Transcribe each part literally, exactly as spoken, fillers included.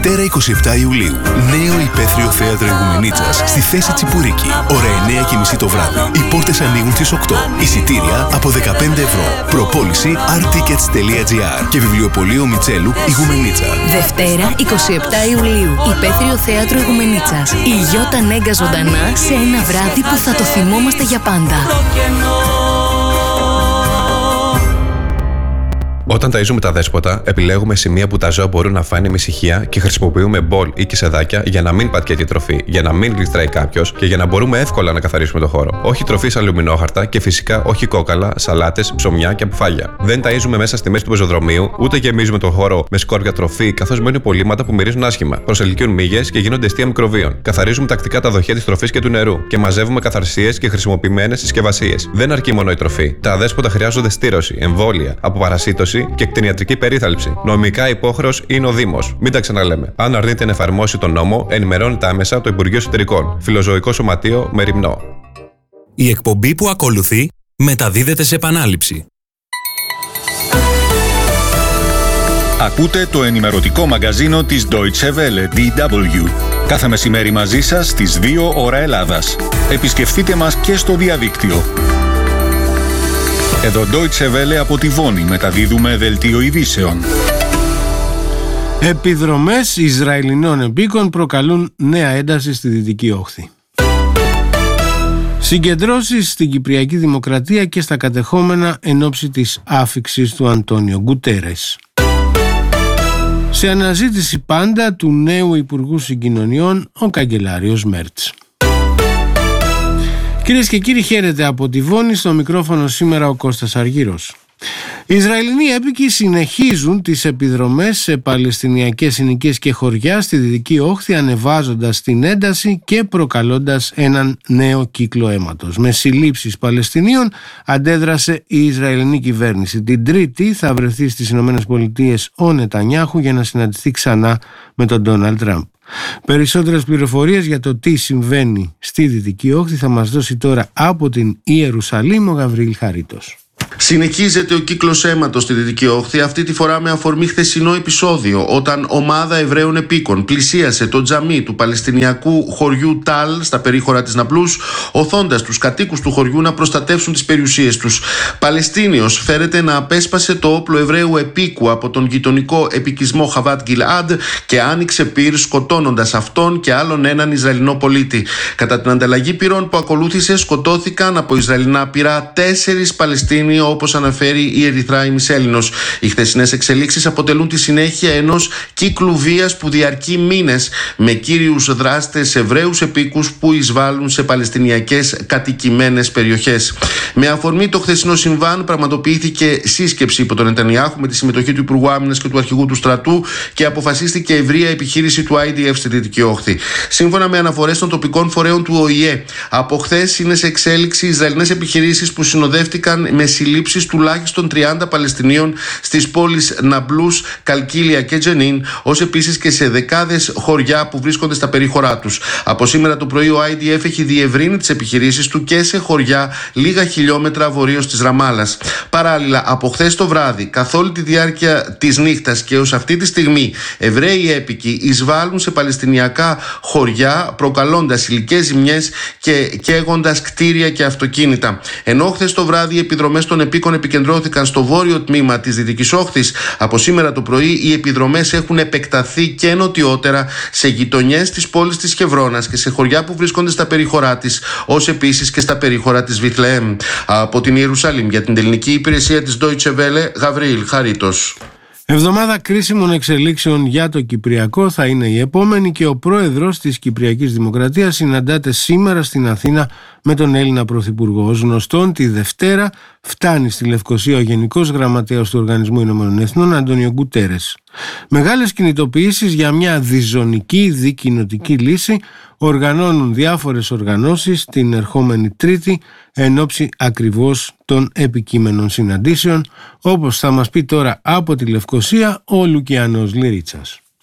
Δευτέρα εικοστή εβδόμη Ιουλίου. Νέο υπαίθριο θέατρο Ηγουμενίτσας στη θέση Τσιπουρίκη. Ώρα εννιά και μισή το βράδυ. Οι πόρτες ανοίγουν στις οκτώ. Εισιτήρια από δεκαπέντε ευρώ. Προπόληση αρ τίκετς τελεία τζι άρ και βιβλιοπωλείο Μιτσέλου Ηγουμενίτσα. Δευτέρα εικοστή εβδόμη Ιουλίου. Υπαίθριο θέατρο Ηγουμενίτσας. Η Γιώτα Νέγκα ζωντανά σε ένα βράδυ που θα το θυμόμαστε για πάντα. Όταν ταΐζουμε τα δέσποτα, επιλέγουμε σημεία που τα ζώα μπορούν να φάνε με ησυχία και χρησιμοποιούμε μπολ ή κισεδάκια για να μην πατιέται η τροφή, για να μην γλιστράει κάποιος και για να μπορούμε εύκολα να καθαρίσουμε το χώρο. Όχι τροφή σε αλουμινόχαρτα και φυσικά όχι κόκαλα, σαλάτες, ψωμιά και αποφάγια. Δεν ταΐζουμε μέσα στη μέση του πεζοδρομίου, ούτε γεμίζουμε το χώρο με σκόρπια τροφή, καθώς μένουν υπολείμματα που μυρίζουν άσχημα, προσελκύουν μύγες και γίνονται αιστεία μικροβίων. Καθαρίζουμε τακτικά τα δοχεία της τροφής και του νερού και μαζεύουμε καθαρσίες και χρησιμοποιημένες συσκευασίες. Δεν αρκεί μόνο η τροφή. Τα δέσποτα χρειάζονται στήρωση, εμβόλια, αποπαρασίτωση και κτηνιατρική περίθαλψη. Νομικά υπόχρεος είναι ο Δήμος. Μην τα ξαναλέμε. Αν αρνείται να εφαρμόσει τον νόμο, ενημερώνεται άμεσα το Υπουργείο Εσωτερικών. Φιλοζωικό Σωματείο Μεριμνό. Η εκπομπή που ακολουθεί μεταδίδεται σε επανάληψη. Ακούτε το ενημερωτικό μαγκαζίνο της Deutsche Welle ντι ντάμπλιου. Κάθε μεσημέρι μαζί σας στις δύο ώρα Ελλάδας. Επισκεφτείτε μας και στο διαδίκτυο. Εδώ Deutsche Welle από τη Βόνη μεταδίδουμε δελτίο ειδήσεων. Επιδρομές Ισραηλινών επίκων προκαλούν νέα ένταση στη Δυτική Όχθη. Συγκεντρώσεις στην Κυπριακή Δημοκρατία και στα κατεχόμενα εν ώψη της άφιξης του Αντώνιο Γκουτέρες. Σε αναζήτηση πάντα του νέου Υπουργού Συγκοινωνιών ο καγκελάριος Μέρτς. Κυρίες και κύριοι, χαίρετε από τη Βόνη, στο μικρόφωνο σήμερα ο Κώστας Αργύρος. Οι Ισραηλινοί έπικοι συνεχίζουν τις επιδρομές σε παλαιστινιακές συνοικίες και χωριά στη Δυτική Όχθη, ανεβάζοντας την ένταση και προκαλώντας έναν νέο κύκλο αίματος. Με συλλήψεις Παλαιστινίων αντέδρασε η Ισραηλινή κυβέρνηση. Την Τρίτη θα βρεθεί στις ΗΠΑ ο Νετανιάχου για να συναντηθεί ξανά με τον Ντόναλντ Τραμπ. Περισσότερες πληροφορίες για το τι συμβαίνει στη Δυτική Όχθη θα μας δώσει τώρα από την Ιερουσαλήμ ο Γαβρίλ Χαρίτος. Συνεχίζεται ο κύκλος αίματος στη Δυτική Όχθη, αυτή τη φορά με αφορμή χθεσινό επεισόδιο, όταν ομάδα Εβραίων επίκων πλησίασε το τζαμί του παλαιστινιακού χωριού Τάλ στα περίχωρα της Ναπλούς, οθώντας τους κατοίκους του χωριού να προστατεύσουν τις περιουσίες τους. Παλαιστίνιος φέρεται να απέσπασε το όπλο Εβραίου επίκου από τον γειτονικό επικισμό Χαβάτ Γκιλάντ και άνοιξε πυρ, σκοτώνοντας αυτόν και άλλον έναν Ισραηλινό πολίτη. Κατά την ανταλλαγή πυρών που ακολούθησε, σκοτώθηκαν από Ισραηλινά πυρά τέσσερις Παλαιστίνοι, όπως αναφέρει η Ερυθρά Ημισέλληνος. Οι χθεσινές εξελίξεις αποτελούν τη συνέχεια ενός κύκλου βίας που διαρκεί μήνες, με κύριους δράστες Εβραίους επίκους που εισβάλλουν σε παλαιστινιακές κατοικημένες περιοχές. Με αφορμή το χθεσινό συμβάν, πραγματοποιήθηκε σύσκεψη υπό τον Νετανιάχου με τη συμμετοχή του Υπουργού Άμυνας και του Αρχηγού του Στρατού και αποφασίστηκε ευρεία επιχείρηση του άι ντι εφ στη Δυτική Όχθη. Σύμφωνα με αναφορές των τοπικών φορέων του Ο Η Ε, από χθες είναι σε εξέλιξη Ισραηλινές επιχειρήσεις που συνοδεύτηκαν με συλλήψεις τουλάχιστον τριάντα Παλαιστινίων στις πόλεις Ναμπλούς, Καλκίλια και Τζενίν, ως επίσης και σε δεκάδες χωριά που βρίσκονται στα περίχωρά τους. Από σήμερα το πρωί ο άι ντι εφ έχει διευρύνει τις επιχειρήσεις του και σε χωριά λίγα χιλιόμετρα βορείως της Ραμάλας. Παράλληλα, από χθες το βράδυ, καθ' όλη τη διάρκεια της νύχτας και ως αυτή τη στιγμή, Εβραίοι έπικοι εισβάλλουν σε παλαιστινιακά χωριά, προκαλώντας υλικές ζημιές και καίγοντας κτίρια και αυτοκίνητα. Ενώ χθες το βράδυ οι επιδρομές των επίκων επικεντρώθηκαν στο βόρειο τμήμα της Δυτικής Όχθης, από σήμερα το πρωί οι επιδρομές έχουν επεκταθεί και νοτιότερα σε γειτονιές της πόλης της Χευρώνας και σε χωριά που βρίσκονται στα περίχωρά της, ως επίσης και στα περίχωρα της Βιθλεέμ. Από την Ιερουσαλήμ για την ελληνική υπηρεσία της Deutsche Welle, Γαβρίλ Χαρίτος. Εβδομάδα κρίσιμων εξελίξεων για το Κυπριακό θα είναι η επόμενη και ο πρόεδρος της Κυπριακής Δημοκρατίας συναντάται σήμερα στην Αθήνα με τον Έλληνα Πρωθυπουργό. Ως γνωστόν, τη Δευτέρα φτάνει στη Λευκοσία ο Γενικός Γραμματέας του Οργανισμού Ηνωμένων Εθνών Αντώνιο Γκουτέρες. Μεγάλες κινητοποιήσεις για μια διζωνική δικοινοτική λύση οργανώνουν διάφορες οργανώσεις την ερχόμενη Τρίτη εν ώψη ακριβώς των επικείμενων συναντήσεων, όπως θα μας πει τώρα από τη Λευκοσία ο Λουκιανός Λυρίτσας.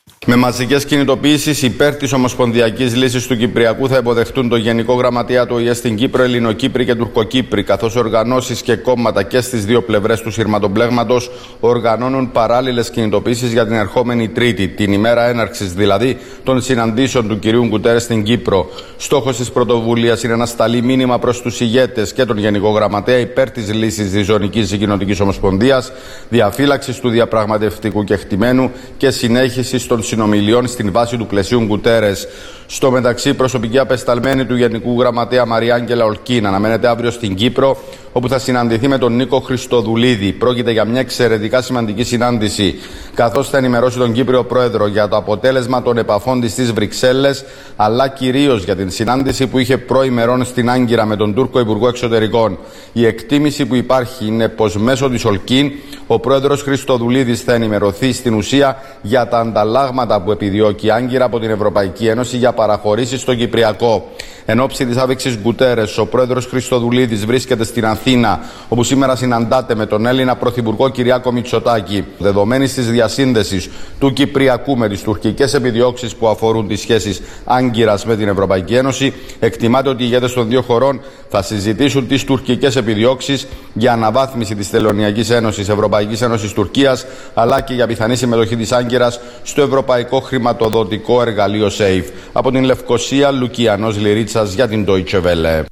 Με μαζικές κινητοποιήσεις υπέρ της ομοσπονδιακής λύσης του Κυπριακού θα υποδεχτούν το Γενικό Γραμματέα του ΟΗΕ στην Κύπρο, Ελληνοκύπροι και Τουρκοκύπροι, καθώς οργανώσεις και κόμματα και στις δύο πλευρές του σειρματοπλέγματος οργανώνουν παράλληλες κινητοποιήσεις για την ερχόμενη Τρίτη, την ημέρα έναρξης δηλαδή των συναντήσεων του κυρίου Γκουτέρες στην Κύπρο. Στόχος της πρωτοβουλίας είναι να σταλεί μήνυμα προς τους ηγέτες και τον Γενικό Γραμματέα υπέρ της λύσης της Ζωνικής ή Κοινοτικής Ομοσπονδίας, διαφύλαξης του διαπραγματευτικού κεκτημένου και συνέχισης των συνομιλιών στην βάση του πλαισίου Γκουτέρες. Στο μεταξύ, προσωπική απεσταλμένη του Γενικού Γραμματέα Μαρία Άγγελα Ολκίν αναμένεται αύριο στην Κύπρο, όπου θα συναντηθεί με τον Νίκο Χριστοδουλίδη. Πρόκειται για μια εξαιρετικά σημαντική συνάντηση, καθώς θα ενημερώσει τον Κύπριο Πρόεδρο για το αποτέλεσμα των επαφών της στις Βρυξέλλες, αλλά κυρίως για την συνάντηση που είχε προημερών στην Άγκυρα με τον Τούρκο Υπουργό Εξωτερικών. Η εκτίμηση που υπάρχει είναι πως μέσω της Ολκίν ο Πρόεδρος Χριστοδουλίδης θα ενημερωθεί στην ουσία για τα ανταλλάγματα που επιδιώκει η Άγκυρα από την Ευρωπαϊκή Ένωση για παραχωρήσεις στο Κυπριακό. Εν ώψη της άφηξης Γκουτέρες, ο Πρόεδρος Χριστοδουλίδης βρίσκεται στην Αθήνα, όπου σήμερα συναντάται με τον Έλληνα Πρωθυπουργό Κυριάκο Μητσοτάκη. Δεδομένης της διασύνδεσης του Κυπριακού με τις τουρκικές επιδιώξεις που αφορούν τις σχέσεις Άγκυρας με την Ευρωπαϊκή Ένωση, εκτιμάται ότι οι ηγέτες των δύο χωρών θα συζητήσουν τις τουρκικές επιδιώξεις για αναβάθμιση της Τελωνειακής Ένωσης Ευρωπαϊκής Ένωσης Τουρκίας, αλλά και για πιθανή συμμετοχή της Άγκυρας στο Ευρωπαϊκό Χρηματοδοτικό Εργαλείο ΣΕΙΦ. Από την Λευκοσία, Λουκιανός Λυρίτσας για την Deutsche Welle.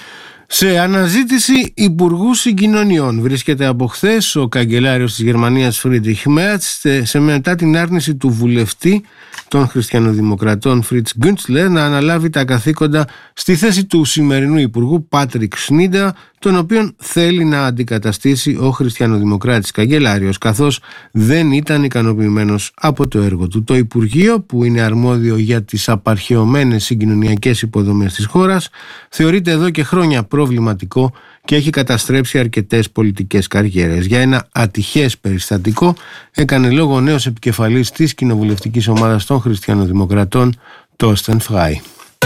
Σε αναζήτηση Υπουργού Συγκοινωνιών βρίσκεται από χθες ο καγκελάριος της Γερμανίας Φρίντριχ Μέρτς, σε μετά την άρνηση του βουλευτή των χριστιανοδημοκρατών Φριτς Γκούντσλερ να αναλάβει τα καθήκοντα στη θέση του σημερινού Υπουργού Πάτρικ Σνίντερ, τον οποίον θέλει να αντικαταστήσει ο χριστιανοδημοκράτης καγκελάριος, καθώς δεν ήταν ικανοποιημένος από το έργο του. Το Υπουργείο, που είναι αρμόδιο για τις απαρχαιωμένες συγκοινωνιακές υποδομές της χώρας, θεωρείται εδώ και χρόνια προβληματικό και έχει καταστρέψει αρκετές πολιτικές καριέρες. Για ένα ατυχές περιστατικό έκανε λόγο ο νέος επικεφαλής της κοινοβουλευτικής ομάδας των χριστιανοδημοκρατών, Τόρστεν Φράι.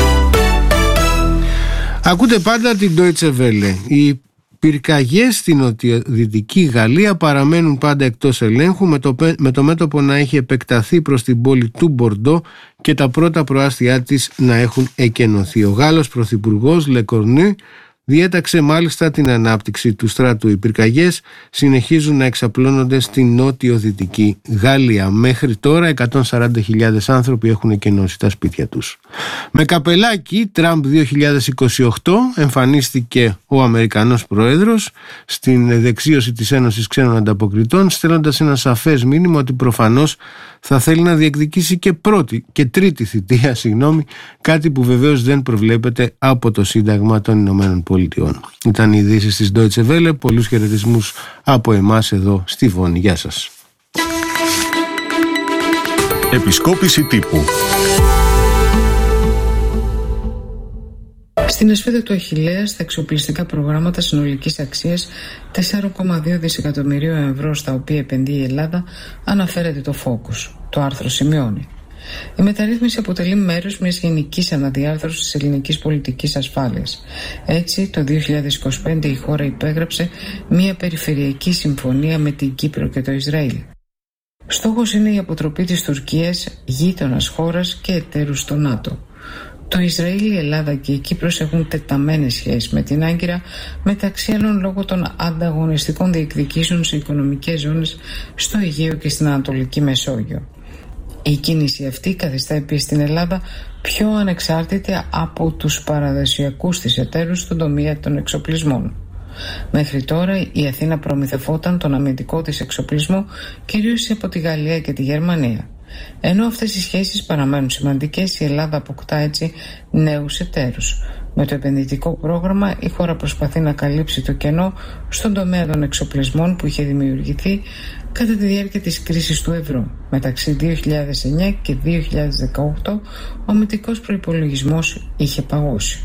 Ακούτε πάντα την Deutsche Welle. Οι πυρκαγιές στην νοτιοδυτική Γαλλία παραμένουν πάντα εκτός ελέγχου, με το, με το μέτωπο να έχει επεκταθεί προς την πόλη του Μπορντό και τα πρώτα προάστια της να έχουν εκενωθεί. Ο Γάλλος πρωθυπουργός Le Cornu διέταξε μάλιστα την ανάπτυξη του στράτου. Οι πυρκαγιές συνεχίζουν να εξαπλώνονται στην νότιο-δυτική Γαλλία. Μέχρι τώρα εκατόν σαράντα χιλιάδες άνθρωποι έχουν εκενώσει τα σπίτια τους. Με καπελάκι Τραμπ δύο χιλιάδες είκοσι οκτώ εμφανίστηκε ο Αμερικανός Πρόεδρος στην δεξίωση της Ένωσης Ξένων Ανταποκριτών, στέλνοντας ένα σαφές μήνυμα ότι προφανώς θα θέλει να διεκδικήσει και πρώτη και τρίτη θητεία, συγγνώμη, κάτι που βεβαίως δεν προβλέπεται από το Σύνταγμα των Ηνωμένων Πολιτειών. Ήταν οι ειδήσεις της Deutsche Welle. Πολλούς χαιρετισμούς από εμάς εδώ στη Βόνη. Γεια σας. Επισκόπηση τύπου. Στην ασφίδα του Αχιλλέας, στα εξοπλιστικά προγράμματα συνολικής αξίας τέσσερα κόμμα δύο δισεκατομμυρίων ευρώ στα οποία επενδύει η Ελλάδα, αναφέρεται το Focus. Το άρθρο σημειώνει: η μεταρρύθμιση αποτελεί μέρος μιας γενικής αναδιάρθρωσης της ελληνικής πολιτικής ασφάλειας. Έτσι, το δύο χιλιάδες είκοσι πέντε η χώρα υπέγραψε μια περιφερειακή συμφωνία με την Κύπρο και το Ισραήλ. Στόχος είναι η αποτροπή της Τουρκίας, γείτονας χώρας και εταίρους στο ΝΑΤΟ. Το Ισραήλ, η Ελλάδα και η Κύπρος έχουν τεταμένες σχέσεις με την Άγκυρα, μεταξύ άλλων λόγω των ανταγωνιστικών διεκδικήσεων σε οικονομικές ζώνες στο Αιγαίο και στην Ανατολική Μεσόγειο. Η κίνηση αυτή καθιστά επίσης την Ελλάδα πιο ανεξάρτητη από τους παραδοσιακούς της εταίρους στον τομέα των εξοπλισμών. Μέχρι τώρα η Αθήνα προμηθευόταν τον αμυντικό της εξοπλισμό κυρίως από τη Γαλλία και τη Γερμανία. Ενώ αυτές οι σχέσεις παραμένουν σημαντικές, η Ελλάδα αποκτά έτσι νέους εταίρους. Με το επενδυτικό πρόγραμμα η χώρα προσπαθεί να καλύψει το κενό στον τομέα των εξοπλισμών που είχε δημιουργηθεί κατά τη διάρκεια της κρίσης του ευρώ. Μεταξύ δύο χιλιάδες εννιά και δύο χιλιάδες δεκαοκτώ ο αμυντικός προϋπολογισμός είχε παγώσει.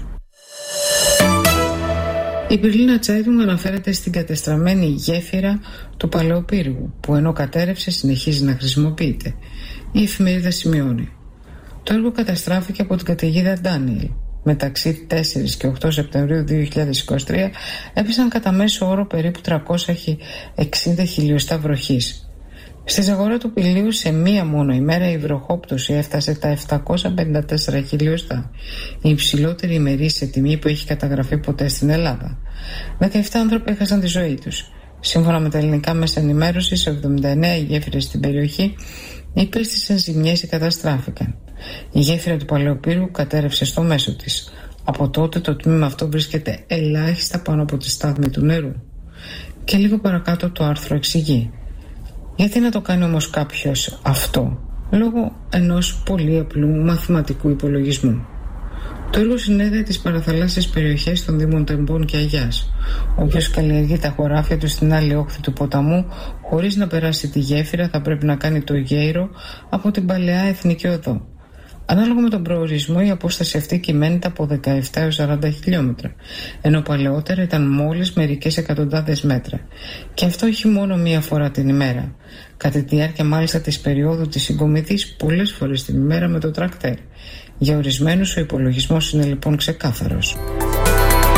Η Berliner Zeitung αναφέρεται στην κατεστραμμένη γέφυρα του Παλαιοπύργου, που ενώ κατέρευσε συνεχίζει να χρησιμοποιείται. Η εφημερίδα σημειώνει: το έργο καταστράφηκε από την καταιγίδα Ντάνιελ. Μεταξύ τέσσερις και οκτώ Σεπτεμβρίου δύο χιλιάδες είκοσι τρία έπεσαν κατά μέσο όρο περίπου τριακόσια εξήντα χιλιοστά βροχής. Στη Ζαγορά του Πηλίου σε μία μόνο ημέρα η βροχόπτωση έφτασε τα επτακόσια πενήντα τέσσερα χιλιοστά, η υψηλότερη ημερήσια τιμή που έχει καταγραφεί ποτέ στην Ελλάδα. δεκαεπτά άνθρωποι έχασαν τη ζωή τους. Σύμφωνα με τα ελληνικά μέσα ενημέρωσης, εβδομήντα εννέα γέφυρες στην περιοχή υπέστησαν ζημιές ή καταστράφηκαν. Η γέφυρα του Παλαιοπύρου κατέρευσε στο μέσο της. Από τότε το τμήμα αυτό βρίσκεται ελάχιστα πάνω από τη στάθμη του νερού. Και λίγο παρακάτω το άρθρο εξηγεί. Γιατί να το κάνει όμως κάποιος αυτό? Λόγω ενός πολύ απλού μαθηματικού υπολογισμού. Το έργο συνέδεε τις παραθαλάσσιες περιοχές των Δήμων Τεμπών και Αγιάς. Όποιος καλλιεργεί τα χωράφια του στην άλλη όχθη του ποταμού χωρίς να περάσει τη γέφυρα θα πρέπει να κάνει το γέιρο από την παλαιά Εθνική Οδό. Ανάλογα με τον προορισμό, η απόσταση αυτή κυμαίνεται από δεκαεπτά έως σαράντα χιλιόμετρα, ενώ παλαιότερα ήταν μόλις μερικές εκατοντάδες μέτρα. Και αυτό όχι μόνο μία φορά την ημέρα. Κατά τη διάρκεια μάλιστα της περίοδου της συγκομιδής, πολλές φορές την ημέρα με το τρακτέρ. Για ορισμένους ο υπολογισμός είναι λοιπόν ξεκάθαρος.